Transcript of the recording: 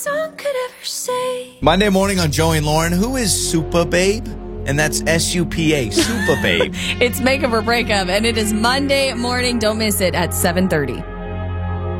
song could ever say. Monday morning on Joey and Lauren. Who is Supa Babe? And that's S-U-P-A, Supa Babe. It's Make Up or Break Up, and it is Monday morning. Don't miss it at 7:30.